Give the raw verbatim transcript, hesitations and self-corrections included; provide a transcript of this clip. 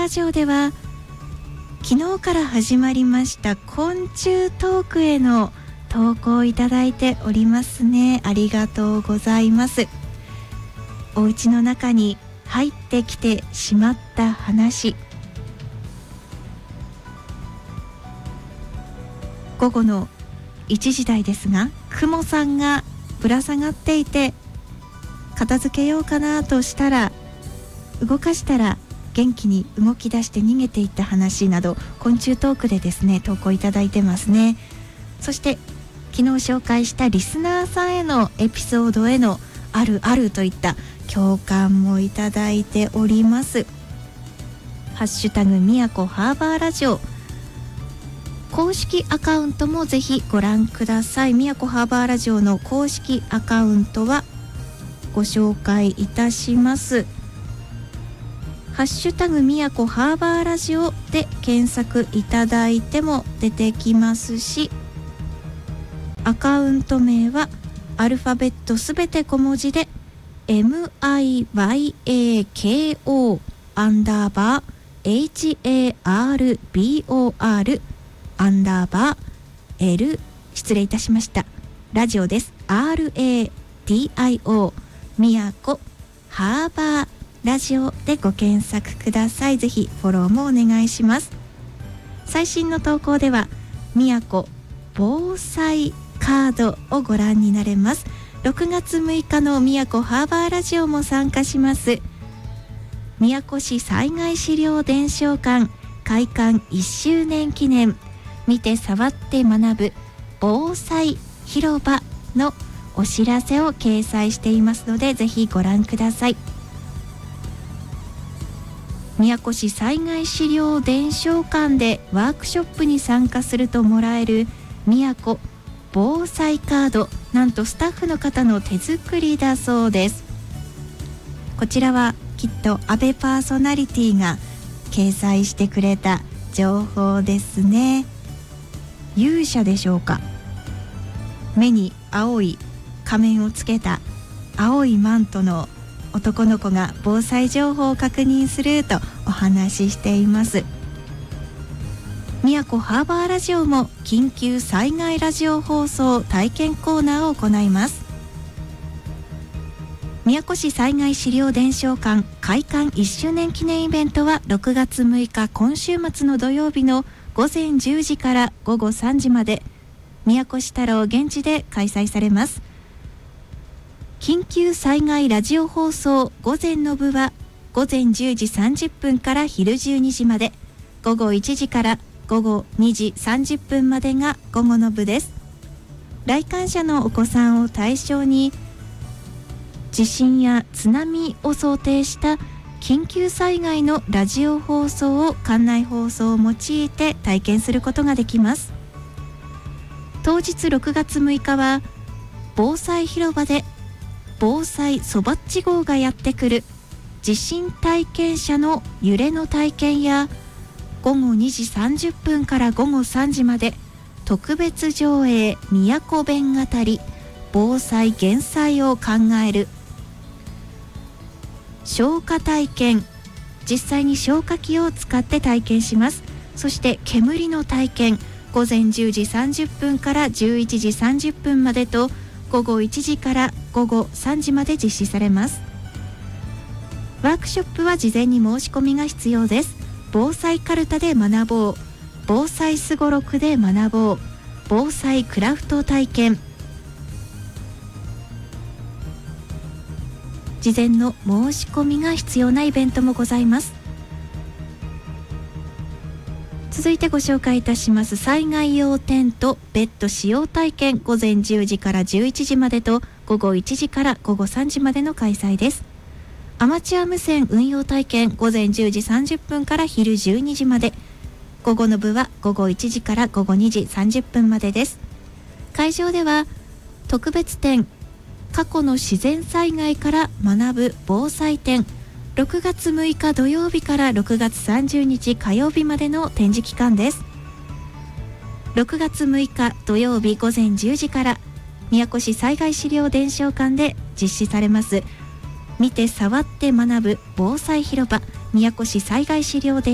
ラジオでは昨日から始まりました昆虫トークへの投稿いただいておりますね。ありがとうございます。お家の中に入ってきてしまった話、午後のいちじ台ですが、クモさんがぶら下がっていて片付けようかなとしたら、動かしたら元気に動き出して逃げていった話など、昆虫トークでですね投稿いただいてますね。そして昨日紹介したリスナーさんへのエピソードへのあるあるといった共感もいただいております。ハッシュタグみやこハーバーラジオ公式アカウントもぜひご覧ください。みやこハーバーラジオの公式アカウントはご紹介いたします。ハッシュタグみやこハーバーラジオで検索いただいても出てきますし、アカウント名はアルファベットすべて小文字で ミヤコ アンダーバー HARBOR アンダーバー L 失礼いたしましたラジオです。 アールエーディーアイオー みやこハーバーラジオでご検索ください。ぜひフォローもお願いします。最新の投稿ではみやこ防災カードをご覧になれます。ろくがつむいかのみやこハーバーラジオも参加します。宮古市災害資料伝承館開館いっしゅうねん記念、見て触って学ぶ防災広場のお知らせを掲載していますので、ぜひご覧ください。宮古市災害資料伝承館でワークショップに参加するともらえる宮古防災カード、なんとスタッフの方の手作りだそうです。こちらはきっと安倍パーソナリティが掲載してくれた情報ですね。勇者でしょうか。目に青い仮面をつけた青いマントの男の子が防災情報を確認するとお話ししています。みやこハーバーラジオも緊急災害ラジオ放送体験コーナーを行います。宮古市災害資料伝承館開館いっしゅうねん記念イベントはろくがつむいか今週末の土曜日のごぜんじゅうじからごごさんじまで宮古市太郎現地で開催されます。緊急災害ラジオ放送午前の部はごぜんじゅうじさんじゅっぷんから昼じゅうにじまで、午後いちじから午後にじさんじゅっぷんまでが午後の部です。来館者のお子さんを対象に地震や津波を想定した緊急災害のラジオ放送を館内放送を用いて体験することができます。当日ろくがつむいかは防災広場で防災そばっち号がやってくる地震体験者の揺れの体験や、ごごにじさんじゅっぷんからごごさんじまで特別上映宮古弁語り防災減災を考える消火体験、実際に消火器を使って体験します。そして煙の体験、ごぜんじゅうじさんじゅっぷんからじゅういちじさんじゅっぷんまでとごごいちじからごごさんじまで実施されます。ワークショップは事前に申し込みが必要です。防災カルタで学ぼう、防災すごろくで学ぼう、防災クラフト体験、事前の申し込みが必要なイベントもございます。続いてご紹介いたします災害用テントベッド使用体験、ごぜんじゅうじからじゅういちじまでとごごいちじからごごさんじまでの開催です。アマチュア無線運用体験、ごぜんじゅうじさんじゅっぷんから昼じゅうにじまで、午後の部はごごいちじからごごにじさんじゅっぷんまでです。会場では特別展、過去の自然災害から学ぶ防災展、ろくがつむいか土曜日からろくがつさんじゅうにち火曜日までの展示期間です。ろくがつむいか土曜日ごぜんじゅうじから宮古市災害資料伝承館で実施されます見て触って学ぶ防災広場宮古市災害資料伝